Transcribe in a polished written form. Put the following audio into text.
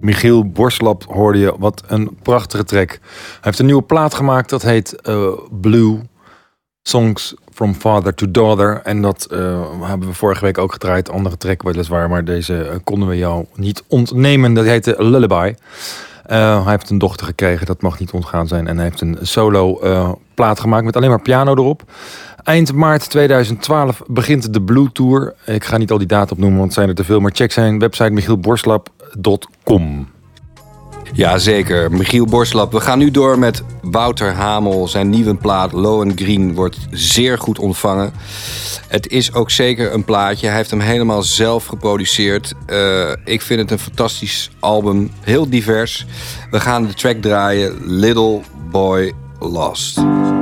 Michiel Borslap hoorde je. Wat een prachtige track. Hij heeft een nieuwe plaat gemaakt. Dat heet Blue. Songs from Father to Daughter. En dat hebben we vorige week ook gedraaid. Andere track weliswaar. Maar deze konden we jou niet ontnemen. Dat heette Lullaby. Hij heeft een dochter gekregen. Dat mag niet ontgaan zijn. En hij heeft een solo plaat gemaakt met alleen maar piano erop. Eind maart 2012 begint de Blue Tour. Ik ga niet al die data opnoemen, want het zijn er te veel. Maar check zijn website michielborslap.com. Ja, zeker. Michiel Borslap. We gaan nu door met Wouter Hamel. Zijn nieuwe plaat Low and Green wordt zeer goed ontvangen. Het is ook zeker een plaatje. Hij heeft hem helemaal zelf geproduceerd. Ik vind het een fantastisch album. Heel divers. We gaan de track draaien. Little Boy Lost.